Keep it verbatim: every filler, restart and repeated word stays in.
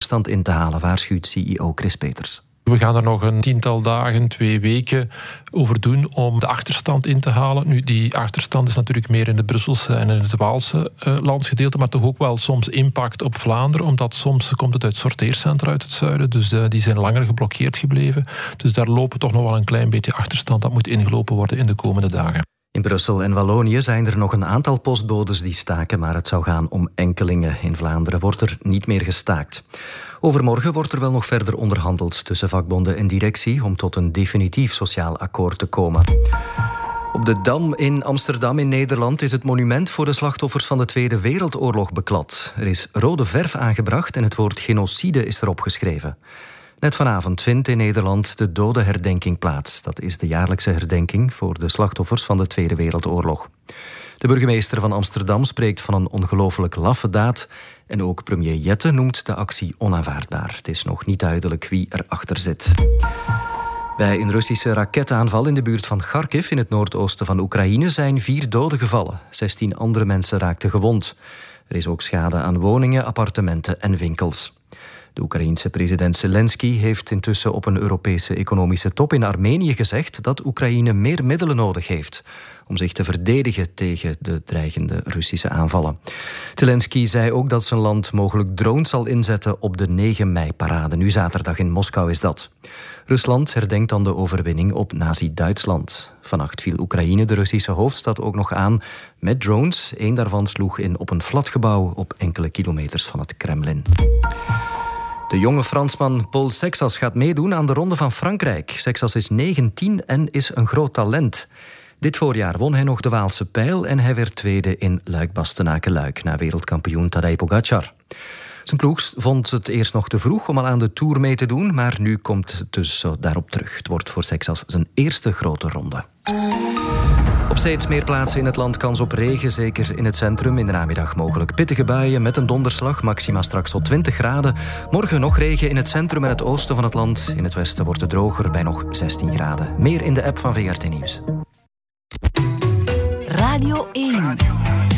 achterstand in te halen, waarschuwt C E O Chris Peters. We gaan er nog een tiental dagen, twee weken over doen om de achterstand in te halen. Nu, die achterstand is natuurlijk meer in de Brusselse en in het Waalse uh, landsgedeelte, maar toch ook wel soms impact op Vlaanderen, omdat soms komt het uit sorteercentra uit het zuiden, dus uh, die zijn langer geblokkeerd gebleven. Dus daar lopen toch nog wel een klein beetje achterstand. Dat moet ingelopen worden in de komende dagen. In Brussel en Wallonië zijn er nog een aantal postbodes die staken, maar het zou gaan om enkelingen. In Vlaanderen wordt er niet meer gestaakt. Overmorgen wordt er wel nog verder onderhandeld tussen vakbonden en directie om tot een definitief sociaal akkoord te komen. Op de Dam in Amsterdam in Nederland is het monument voor de slachtoffers van de Tweede Wereldoorlog beklad. Er is rode verf aangebracht en het woord genocide is erop geschreven. Net vanavond vindt in Nederland de dodenherdenking plaats. Dat is de jaarlijkse herdenking voor de slachtoffers van de Tweede Wereldoorlog. De burgemeester van Amsterdam spreekt van een ongelooflijk laffe daad. En ook premier Jette noemt de actie onaanvaardbaar. Het is nog niet duidelijk wie erachter zit. Bij een Russische raketaanval in de buurt van Kharkiv in het noordoosten van Oekraïne zijn vier doden gevallen. zestien andere mensen raakten gewond. Er is ook schade aan woningen, appartementen en winkels. De Oekraïense president Zelensky heeft intussen op een Europese economische top in Armenië gezegd dat Oekraïne meer middelen nodig heeft om zich te verdedigen tegen de dreigende Russische aanvallen. Zelensky zei ook dat zijn land mogelijk drones zal inzetten op de negen mei-parade. Nu zaterdag in Moskou is dat. Rusland herdenkt dan de overwinning op Nazi-Duitsland. Vannacht viel Oekraïne de Russische hoofdstad ook nog aan met drones. Eén daarvan sloeg in op een flatgebouw op enkele kilometers van het Kremlin. De jonge Fransman Paul Sexas gaat meedoen aan de Ronde van Frankrijk. Sexas is negentien en is een groot talent. Dit voorjaar won hij nog de Waalse Pijl en hij werd tweede in Luik-Bastenaken-Luik na wereldkampioen Tadej Pogacar. Zijn ploeg vond het eerst nog te vroeg om al aan de Tour mee te doen, maar nu komt het dus daarop terug. Het wordt voor Sexas zijn eerste grote ronde. Op steeds meer plaatsen in het land kans op regen, zeker in het centrum. In de namiddag mogelijk pittige buien met een donderslag, maxima straks tot twintig graden. Morgen nog regen in het centrum en het oosten van het land. In het westen wordt het droger bij nog zestien graden. Meer in de app van V R T Nieuws. Radio één.